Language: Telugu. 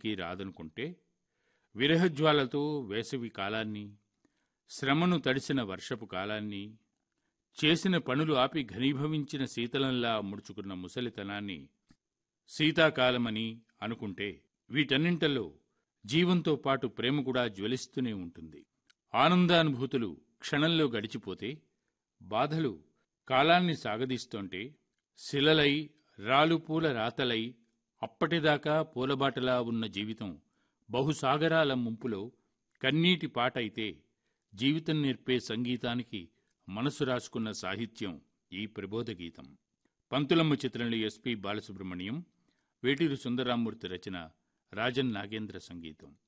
ఎన్నటికీ రాదనుకుంటే, విరహజ్వాలతో వేసవి కాలాన్ని, శ్రమను తడిసిన వర్షపు కాలాన్ని, చేసిన పనులు ఆపి ఘనీభవించిన శీతలంలా ముడుచుకున్న ముసలితనాన్ని శీతాకాలమని అనుకుంటే, వీటన్నింటిలో జీవంతో పాటు ప్రేమ కూడా జ్వలిస్తూనే ఉంటుంది. ఆనందానుభూతులు క్షణంలో గడిచిపోతే, బాధలు కాలాన్ని సాగదీస్తుంటే, శిలలై రాలుపూల రాతలై అప్పటిదాకా పూలబాటలా ఉన్న జీవితం బహుసాగరాల ముంపులో కన్నీటి పాటైతే, జీవితం నేర్పే సంగీతానికి మనసు రాసుకున్న సాహిత్యం ఈ ప్రబోధ గీతం. పంతులమ్మ చిత్రంలో ఎస్పి బాలసుబ్రహ్మణ్యం, వేటూరి సుందరరామూర్తి రచన, రాజన్ నాగేంద్ర సంగీతం.